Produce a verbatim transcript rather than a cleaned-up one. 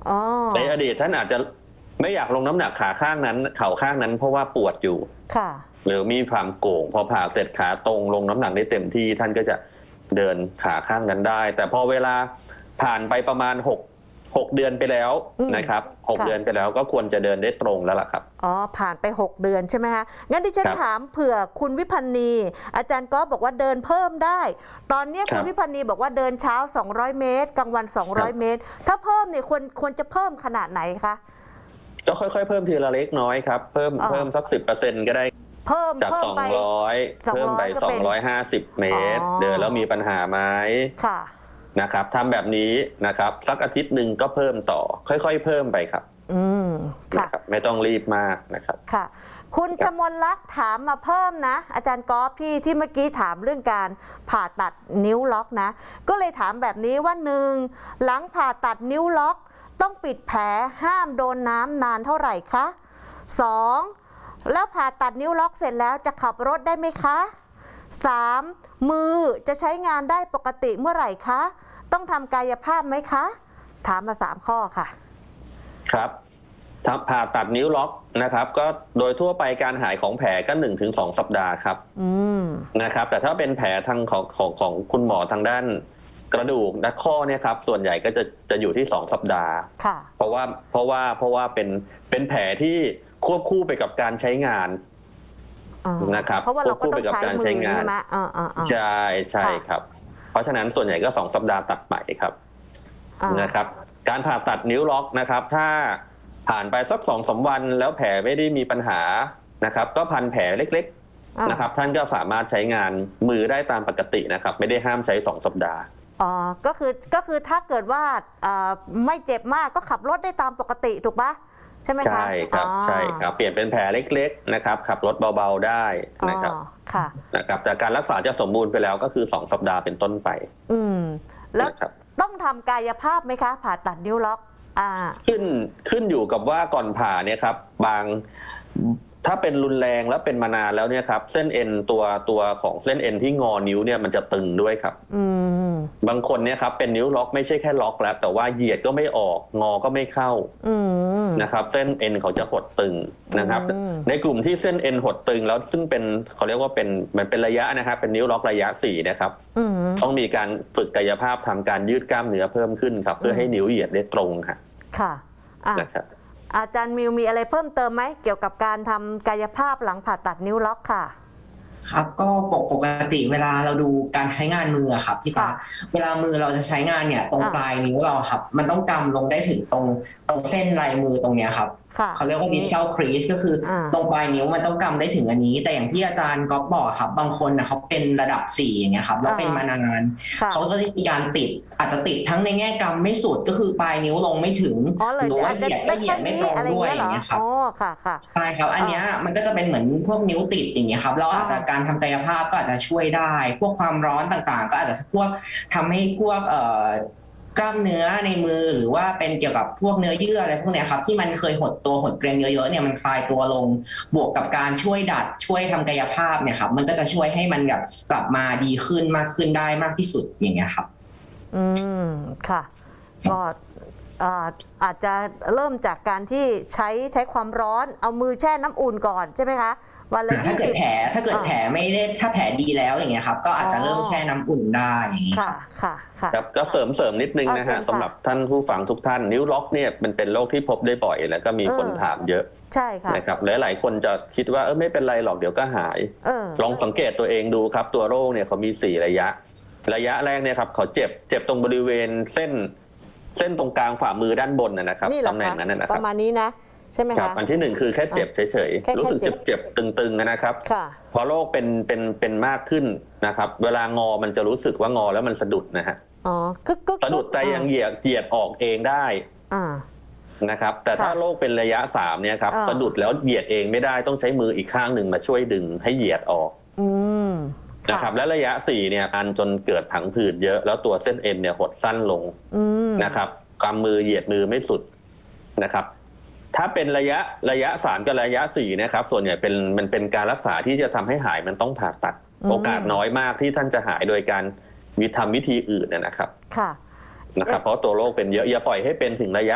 อ๋อในอดีตท่านอาจจะไม่อยากลงน้ำหนักขาข้างนั้นเข่าข้างนั้นเพราะว่าปวดอยู่ค่ะหรือมีความโก่งพอผ่าเสร็จขาตรงลงน้ำหนักได้เต็มที่ท่านก็จะเดินขาข้างนั้นได้ แต่พอเวลาผ่านไปประมาณหกหกเดือนไปแล้วนะครับหกเดือนไปแล้วก็ควรจะเดินได้ตรงแล้วล่ะครับอ๋อผ่านไปหกเดือนใช่ไหมคะงั้นดิฉันถามเผื่อคุณวิพันธ์นีอาจารย์ก็บอกว่าเดินเพิ่มได้ตอนนี้คุณวิพันธ์นีบอกว่าเดินเช้าสองร้อยเมตรกลางวันสองร้อยเมตรถ้าเพิ่มเนี่ยควรควรจะเพิ่มขนาดไหนคะก็ค่อยๆเพิ่มทีละเล็กน้อยครับเพิ่มเพิ่มสักสิบเปอร์เซ็นต์ก็ได้เพิ่มจากสองร้อยเพิ่มไปสองร้อยห้าสิบเมตรเดินแล้วมีปัญหาไหมค่ะนะครับทำแบบนี้นะครับสักอาทิตย์หนึ่งก็เพิ่มต่อค่อยๆเพิ่มไปครับอืมค่ะไม่ต้องรีบมากนะครับค่ะคุณชมลลักษณ์ถามมาเพิ่มนะอาจารย์กอล์ฟที่ที่เมื่อกี้ถามเรื่องการผ่าตัดนิ้วล็อกนะก็เลยถามแบบนี้ว่าหนึ่งหลังผ่าตัดนิ้วล็อกต้องปิดแผลห้ามโดนน้ำนานเท่าไหร่คะสองแล้วผ่าตัดนิ้วล็อกเสร็จแล้วจะขับรถได้ไหมคะสามมือจะใช้งานได้ปกติเมื่อไหร่คะต้องทำกายภาพไหมคะถามมาสามข้อค่ะครับผ่าตัดนิ้วล็อกนะครับก็โดยทั่วไปการหายของแผลก็หนึ่งถึงสองสัปดาห์ครับนะครับแต่ถ้าเป็นแผลทางของของของคุณหมอทางด้านกระดูกและข้อเนี่ยครับส่วนใหญ่ก็จะจะอยู่ที่สองสัปดาห์เพราะว่าเพราะว่าเพราะว่าเป็นเป็นแผลที่ควบคู่ไปกับการใช้งานนะครับเพราะว่าเราก็ต้องใช้มือใช่ไหมใช่ใช่ครับเพราะฉะนั้นส่วนใหญ่ก็สองสัปดาห์ตัดไปครับนะครับการผ่าตัดนิ้วล็อกนะครับถ้าผ่านไปสักสองสามวันแล้วแผลไม่ได้มีปัญหานะครับก็พันแผลเล็กๆนะครับท่านก็สามารถใช้งานมือได้ตามปกตินะครับไม่ได้ห้ามใช้สองสัปดาห์อ๋อก็คือก็คือถ้าเกิดว่าไม่เจ็บมากก็ขับรถได้ตามปกติถูกปะใช่ไหมคะใช่ครับใช่ครับเปลี่ยนเป็นแผลเล็กๆนะครับขับรถเบาๆได้นะครับค่ะนะครับแต่การรักษาจะสมบูรณ์ไปแล้วก็คือสองสัปดาห์เป็นต้นไปอืมแล้วต้องทำกายภาพไหมคะผ่าตัดนิ้วล็อกอ่าขึ้นขึ้นอยู่กับว่าก่อนผ่าเนี่ยครับบางถ้าเป็นรุนแรงแล้วเป็นมานานแล้วเนี่ยครับเส้นเอ็นตัวตัวของเส้นเอ็นที่งอนิ้วเนี่ยมันจะตึงด้วยครับบางคนเนี่ยครับเป็นนิ้วล็อกไม่ใช่แค่ล็อกแล้วแต่ว่าเหยียดก็ไม่ออกงอก็ไม่เข้านะครับเส้นเอ็นเขาจะหดตึงนะครับในกลุ่มที่เส้นเอ็นหดตึงแล้วซึ่งเป็นเขาเรียกว่าเป็นมันเป็นระยะนะครับเป็นนิ้วล็อกระยะสี่นะครับต้องมีการฝึกกายภาพทำการยืดกล้ามเนื้อเพิ่มขึ้นครับเพื่อให้นิ้วเหยียดได้ตรงค่ะค่ะนะครับอาจารย์มิวมีอะไรเพิ่มเติมไหมเกี่ยวกับการทำกายภาพหลังผ่าตัดนิ้วล็อกค่ะครับก็ปกติเวลาเราดูการใช้งานมือครับพี่ตาเวลามือเราจะใช้งานเนี่ยตรงปลายนิ้วเราครับมันต้องกำลงได้ถึงตรงตรงเส้นลายมือตรงเนี้ยครับเขาเรียกว่า medial crease ก็คือตรงปลายนิ้วมันต้องกำได้ถึงอันนี้แต่อย่างที่อาจารย์ก๊อฟบอกครับบางคนนะเขาเป็นระดับสี่อย่างเงี้ยครับแล้วเป็นมานานเขาก็จะมีการติดอาจจะติดทั้งในแง่กำไม่สุดก็คือปลายนิ้วลงไม่ถึงหรือว่าเหยียดก็เหยียดไม่ตรงด้วยอย่างเงี้ยครับอ๋อค่ะค่ะใช่ครับอันเนี้ยมันก็จะเป็นเหมือนพวกนิ้วติดอย่างเงี้ยครับเราอาจจะการทำกายภาพก็อาจจะช่วยได้พวกความร้อนต่างๆก็อาจจะพวกทำให้พวกเอ่อกล้ามเนื้อในมือหรือว่าเป็นเกี่ยวกับพวกเนื้อเยื่ออะไรพวกนี้ครับที่มันเคยหดตัวหดเกร็งเยอะๆเนี่ยมันคลายตัวลงบวกกับการช่วยดัดช่วยทำกายภาพเนี่ยครับมันก็จะช่วยให้มันแบบกลับมาดีขึ้นมากขึ้นได้มากที่สุดอย่างเงี้ยครับอืมค่ะก็อาจจะเริ่มจากการที่ใช้ใช้ความร้อนเอามือแช่น้ำอุ่นก่อนใช่ไหมคะวันละถ้าเกิดแผลถ้าเกิดแผลไม่ได้ถ้าแผลดีแล้วอย่างเงี้ยครับก็อาจจะเริ่มแช่น้ำอุ่นได้อย่างงี้ค่ะค่ะค่ะครับก็เสริมเสริมนิดนึงนะฮะสำหรับท่านผู้ฟังทุกท่านนิ้วล็อกเนี่ยมันเป็นโรคที่พบได้บ่อยแล้วก็มีคนถามเยอะใช่ค่ะนะครับหลายหลายคนจะคิดว่าเออไม่เป็นไรหรอกเดี๋ยวก็หายลองสังเกตตัวเองดูครับตัวโรคเนี่ยเขามีสี่ระยะระยะแรกเนี่ยครับเขาเจ็บเจ็บตรงบริเวณเส้นเส้นตรงกลางฝ่ามือด้านบนนะครับตำแหน่งนั้นนะครับประมาณนี้นะใช่ไหมคะอันที่หนึ่งคือแค่เจ็บเฉยๆรู้สึกเจ็บๆตึงๆนะครับพอโรคเป็นเป็นเป็นมากขึ้นนะครับเวลางอมันจะรู้สึกว่างอแล้วมันสะดุดนะฮะสะดุดแต่ยังเหยียดเหยียดออกเองได้นะครับแต่ถ้าโรคเป็นระยะสามเนี่ยครับสะดุดแล้วเหยียดเองไม่ได้ต้องใช้มืออีกข้างหนึ่งมาช่วยดึงให้เหยียดออกนะครับและระยะสี่เนี่ยอันจนเกิดผังผืดเยอะแล้วตัวเส้นเอ็นเนี่ยหดสั้นลงนะครับกำมือเหยียดมือไม่สุดนะครับถ้าเป็นระยะระยะสามกับระยะสี่นะครับส่วนใหญ่เป็นมันเป็นการรักษาที่จะทำให้หายมันต้องผ่าตัดโอกาสน้อยมากที่ท่านจะหายโดยการวิธีทำวิธีอื่นนะครับค่ะนะครับเพราะตัวโรคเป็นเยอะอย่าปล่อยให้เป็นถึงระยะ